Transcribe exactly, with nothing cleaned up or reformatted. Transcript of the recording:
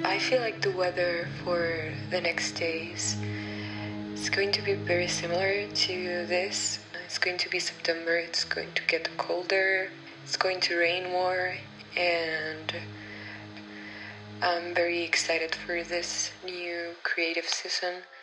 I feel like the weather for the next days is going to be very similar to this. It's going to be September, it's going to get colder, it's going to rain more, and I'm very excited for this new creative season.